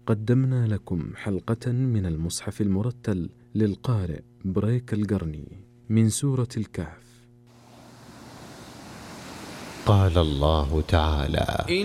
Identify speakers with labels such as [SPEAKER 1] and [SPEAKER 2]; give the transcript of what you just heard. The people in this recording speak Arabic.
[SPEAKER 1] قدمنا لكم حلقة من المصحف المرتل للقارئ بريك القرني من سورة الكهف.
[SPEAKER 2] قال الله تعالى: